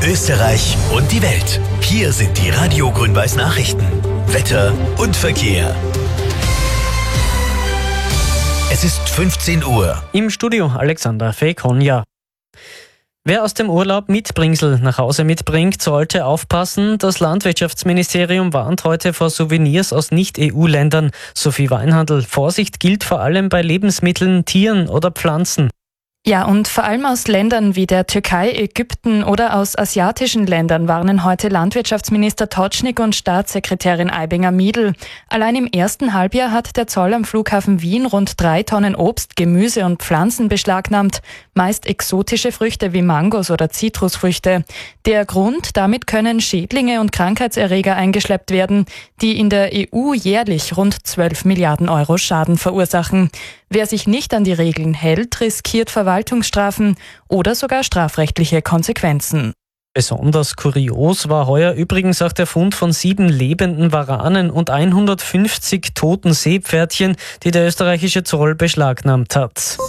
Österreich und die Welt. Hier sind die Radio Grün-Weiß Nachrichten. Wetter und Verkehr. Es ist 15 Uhr. Im Studio Alexander Fekonja. Wer aus dem Urlaub Mitbringsel nach Hause mitbringt, sollte aufpassen. Das Landwirtschaftsministerium warnt heute vor Souvenirs aus Nicht-EU-Ländern sowie Weinhandel. Vorsicht gilt vor allem bei Lebensmitteln, Tieren oder Pflanzen. Ja, und vor allem aus Ländern wie der Türkei, Ägypten oder aus asiatischen Ländern warnen heute Landwirtschaftsminister Totschnig und Staatssekretärin Aibinger-Miedl. Allein im ersten Halbjahr hat der Zoll am Flughafen Wien rund 3 Tonnen Obst, Gemüse und Pflanzen beschlagnahmt, meist exotische Früchte wie Mangos oder Zitrusfrüchte. Der Grund, damit können Schädlinge und Krankheitserreger eingeschleppt werden, die in der EU jährlich rund 12 Milliarden Euro Schaden verursachen. Wer sich nicht an die Regeln hält, riskiert Verwaltungsstrafen oder sogar strafrechtliche Konsequenzen. Besonders kurios war heuer übrigens auch der Fund von 7 lebenden Waranen und 150 toten Seepferdchen, die der österreichische Zoll beschlagnahmt hat.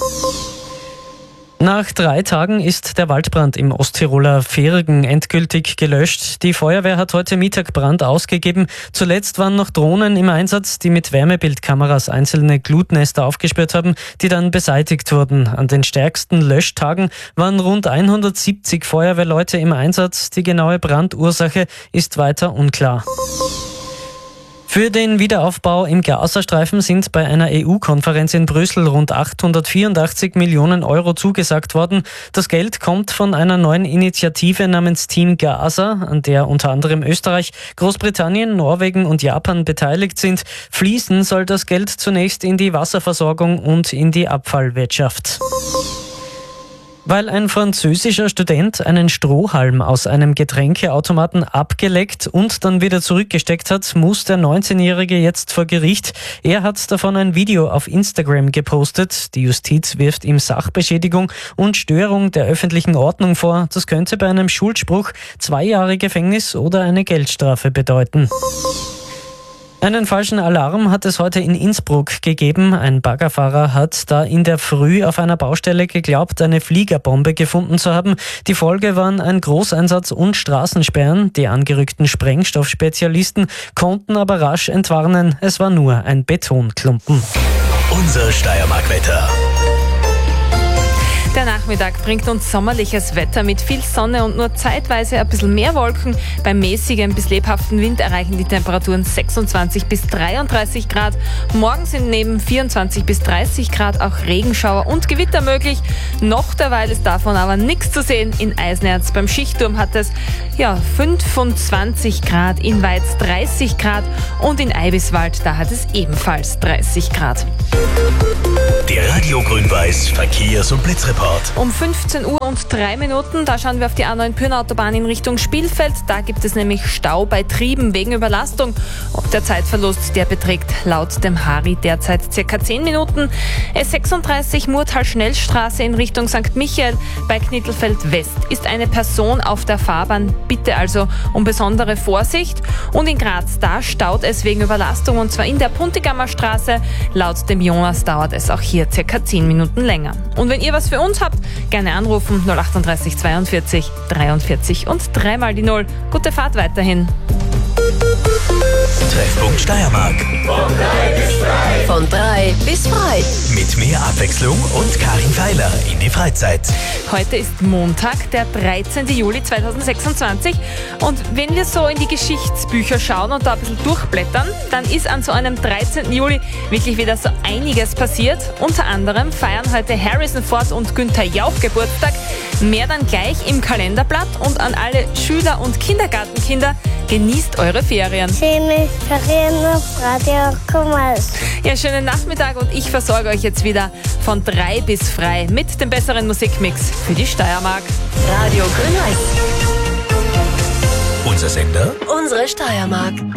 Nach 3 Tagen ist der Waldbrand im Osttiroler Vergen endgültig gelöscht. Die Feuerwehr hat heute Mittag Brand ausgegeben. Zuletzt waren noch Drohnen im Einsatz, die mit Wärmebildkameras einzelne Glutnester aufgespürt haben, die dann beseitigt wurden. An den stärksten Löschtagen waren rund 170 Feuerwehrleute im Einsatz. Die genaue Brandursache ist weiter unklar. Für den Wiederaufbau im Gazastreifen sind bei einer EU-Konferenz in Brüssel rund 884 Millionen Euro zugesagt worden. Das Geld kommt von einer neuen Initiative namens Team Gaza, an der unter anderem Österreich, Großbritannien, Norwegen und Japan beteiligt sind. Fließen soll das Geld zunächst in die Wasserversorgung und in die Abfallwirtschaft. Weil ein französischer Student einen Strohhalm aus einem Getränkeautomaten abgeleckt und dann wieder zurückgesteckt hat, muss der 19-Jährige jetzt vor Gericht. Er hat davon ein Video auf Instagram gepostet. Die Justiz wirft ihm Sachbeschädigung und Störung der öffentlichen Ordnung vor. Das könnte bei einem Schuldspruch 2 Jahre Gefängnis oder eine Geldstrafe bedeuten. Einen falschen Alarm hat es heute in Innsbruck gegeben. Ein Baggerfahrer hat da in der Früh auf einer Baustelle geglaubt, eine Fliegerbombe gefunden zu haben. Die Folge waren ein Großeinsatz und Straßensperren. Die angerückten Sprengstoffspezialisten konnten aber rasch entwarnen. Es war nur ein Betonklumpen. Unser Steiermark-Wetter. Der Nachmittag bringt uns sommerliches Wetter mit viel Sonne und nur zeitweise ein bisschen mehr Wolken. Beim mäßigen bis lebhaften Wind erreichen die Temperaturen 26 bis 33 Grad. Morgen sind neben 24 bis 30 Grad auch Regenschauer und Gewitter möglich. Noch derweil ist davon aber nichts zu sehen. In Eisenerz beim Schichtturm hat es 25 Grad, in Weiz 30 Grad und in Eibiswald, da hat es ebenfalls 30 Grad. Der Radio Grün-Weiß Verkehrs- und Blitzreport. Um 15 Uhr und 3 Minuten, da schauen wir auf die A9 Pyrna-Autobahn in Richtung Spielfeld. Da gibt es nämlich Stau bei Trieben wegen Überlastung. Und der Zeitverlust, der beträgt laut dem Hari derzeit ca. 10 Minuten. S36 Murtal-Schnellstraße in Richtung St. Michael bei Knittelfeld West ist eine Person auf der Fahrbahn. Bitte also um besondere Vorsicht. Und in Graz, da staut es wegen Überlastung und zwar in der Puntigammer Straße. Laut dem Jonas dauert es auch hier ca. 10 Minuten länger. Und wenn ihr was für uns habt, gerne anrufen 038 42 43 und 3 mal die 0. Gute Fahrt weiterhin. Treffpunkt Steiermark. Von 3 bis frei. Mit mehr Abwechslung und Karin Feiler in die Freizeit. Heute ist Montag, der 13. Juli 2026 und wenn wir so in die Geschichtsbücher schauen und da ein bisschen durchblättern, dann ist an so einem 13. Juli wirklich wieder so einiges passiert. Unter anderem feiern heute Harrison Ford und Günther Jauch Geburtstag. Mehr dann gleich im Kalenderblatt und an alle Schüler und Kindergartenkinder, genießt eure Ferien. Schöne Ferien auf Radio Kummers. Ja, schönen Nachmittag und ich versorge euch jetzt wieder von 3 bis frei mit dem besseren Musikmix für die Steiermark. Radio Grün-Weiß. Unser Sender? Unsere Steiermark.